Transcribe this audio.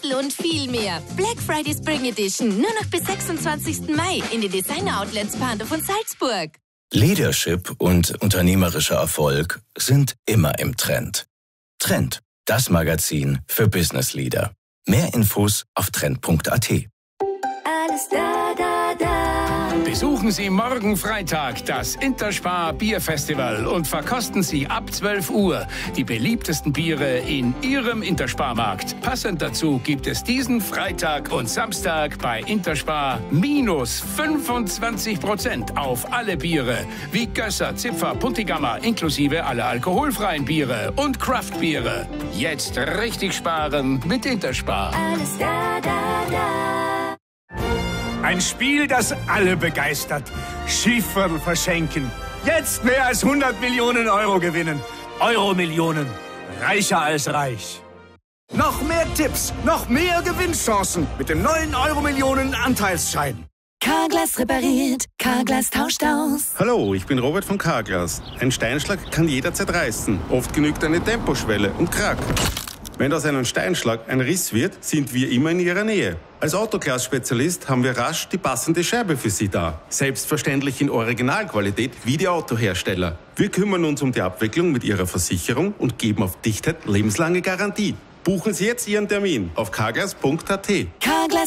Gürtel und viel mehr. Black Friday Spring Edition. Nur noch bis 26. Mai in den Designer-Outlets Pandorf und Salzburg. Leadership und unternehmerischer Erfolg sind immer im Trend. Trend, das Magazin für Business Leader. Mehr Infos auf trend.at. Alles da, da, da. Besuchen Sie morgen Freitag das Interspar Bierfestival und verkosten Sie ab 12 Uhr die beliebtesten Biere in Ihrem Intersparmarkt. Passend dazu gibt es diesen Freitag und Samstag bei Interspar minus 25% auf alle Biere, wie Gösser, Zipfer, Puntigammer, inklusive alle alkoholfreien Biere und Craftbiere. Jetzt richtig sparen mit Interspar. Alles da, da, da. Ein Spiel, das alle begeistert. Schieferl verschenken. Jetzt mehr als 100 Millionen Euro gewinnen. Euro-Millionen. Reicher als reich. Noch mehr Tipps, noch mehr Gewinnchancen mit dem neuen Euro-Millionen Anteilsschein. Carglass repariert, Carglass tauscht aus. Hallo, ich bin Robert von Carglass. Ein Steinschlag kann jederzeit reißen. Oft genügt eine Temposchwelle und Krack. Wenn aus einem Steinschlag ein Riss wird, sind wir immer in Ihrer Nähe. Als Autoglas-Spezialist haben wir rasch die passende Scheibe für Sie da. Selbstverständlich in Originalqualität wie die Autohersteller. Wir kümmern uns um die Abwicklung mit Ihrer Versicherung und geben auf Dichtheit lebenslange Garantie. Buchen Sie jetzt Ihren Termin auf carglass.at. Carglass